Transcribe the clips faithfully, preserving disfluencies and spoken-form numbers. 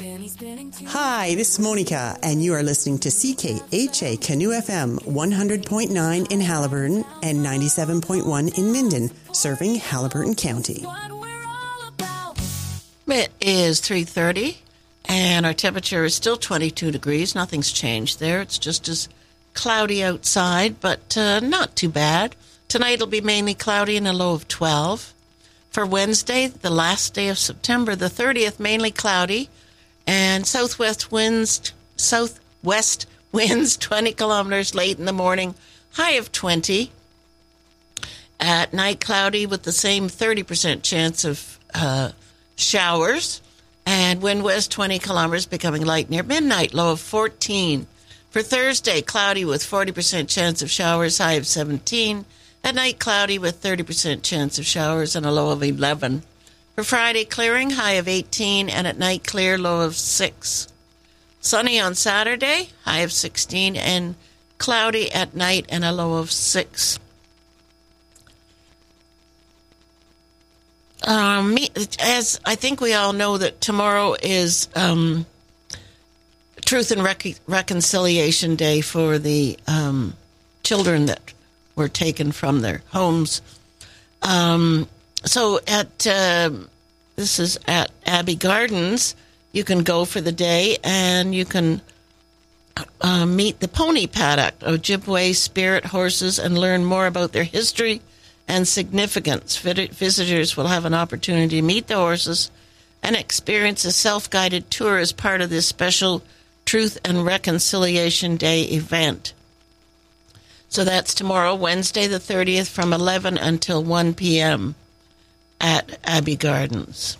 Hi, this is Monica, and you are listening to C K H A Canoe F M one hundred point nine in Haliburton and ninety-seven point one in Minden, serving Haliburton County. It is three thirty, and our temperature is still twenty-two degrees. Nothing's changed there. It's just as cloudy outside, but uh, not too bad. Tonight it'll be mainly cloudy and a low of twelve. For Wednesday, the last day of September, the thirtieth, mainly cloudy, and southwest winds, southwest winds twenty kilometers late in the morning, high of twenty. At night, cloudy with the same thirty percent chance of uh, showers, and wind west twenty kilometers, becoming light near midnight, low of fourteen. For Thursday, cloudy with forty percent chance of showers, high of seventeen. At night, cloudy with thirty percent chance of showers and a low of eleven. For Friday, clearing, high of eighteen, and at night, clear, low of six. Sunny on Saturday, high of sixteen, and cloudy at night and a low of six. Um, as I think we all know that tomorrow is um, Truth and Rec- Reconciliation Day for the um, children that were taken from their homes. Um, so at uh, this is at Abbey Gardens. You can go for the day, and you can uh, meet the pony paddock, Ojibwe spirit horses, and learn more about their history and significance. Visitors will have an opportunity to meet the horses and experience a self-guided tour as part of this special Truth and Reconciliation Day event. So that's tomorrow, Wednesday the thirtieth, from eleven until one p.m. at Abbey Gardens.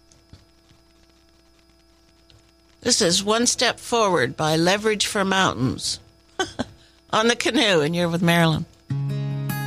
This is One Step Forward by Leverage for Mountains on the canoe, and you're with Marilyn.